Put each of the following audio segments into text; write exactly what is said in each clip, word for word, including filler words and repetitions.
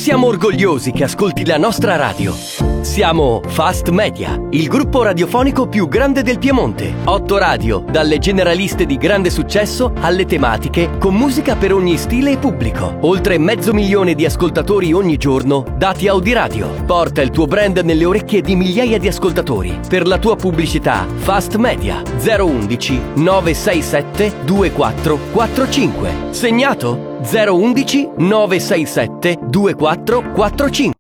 Siamo orgogliosi che ascolti la nostra radio. Siamo Fast Media, il gruppo radiofonico più grande del Piemonte. Otto radio, dalle generaliste di grande successo alle tematiche, con musica per ogni stile e pubblico. Oltre mezzo milione di ascoltatori ogni giorno, dati Audiradio. Porta il tuo brand nelle orecchie di migliaia di ascoltatori. Per la tua pubblicità, Fast Media zero undici nove sei sette due quattro quattro cinque. Segnato? zero undici nove sei sette due quattro quattro cinque.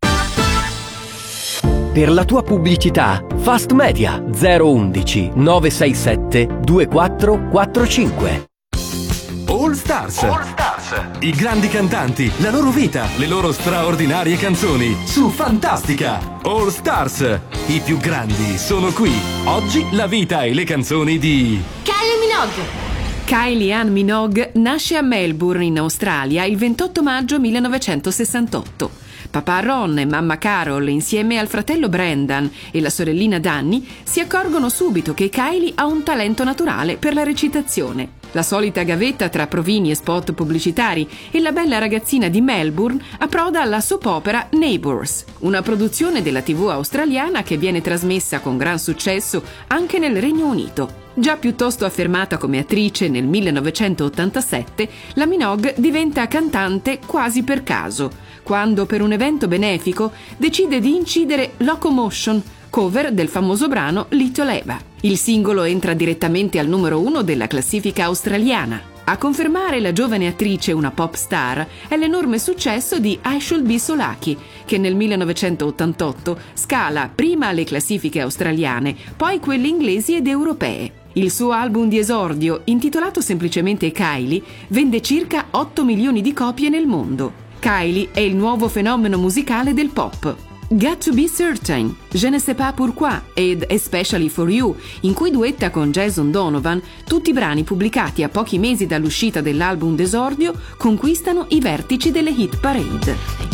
Per la tua pubblicità, Fast Media zero undici nove sei sette due quattro quattro cinque. All Stars. All Stars. I grandi cantanti, la loro vita, le loro straordinarie canzoni su Fantastica. All Stars. I più grandi sono qui. Oggi la vita e le canzoni di Kylie Minogue. Kylie Ann Minogue nasce a Melbourne, in Australia, il ventotto maggio millenovecentosessantotto. Papà Ron e mamma Carol, insieme al fratello Brendan e la sorellina Dannii, si accorgono subito che Kylie ha un talento naturale per la recitazione. La solita gavetta tra provini e spot pubblicitari e la bella ragazzina di Melbourne approda alla soap opera Neighbours, una produzione della tivù australiana che viene trasmessa con gran successo anche nel Regno Unito. Già piuttosto affermata come attrice nel millenovecentottantasette, la Minogue diventa cantante quasi per caso, quando per un evento benefico decide di incidere Locomotion, cover del famoso brano Little Eva. Il singolo entra direttamente al numero uno della classifica australiana. A confermare la giovane attrice una pop star è l'enorme successo di I Should Be So Lucky, che nel millenovecentottantotto scala prima le classifiche australiane, poi quelle inglesi ed europee. Il suo album di esordio, intitolato semplicemente Kylie, vende circa otto milioni di copie nel mondo. Kylie è il nuovo fenomeno musicale del pop. Got to Be Certain, Je ne sais pas pourquoi ed Especially for You, in cui duetta con Jason Donovan, tutti brani pubblicati a pochi mesi dall'uscita dell'album d'esordio, conquistano i vertici delle hit parade.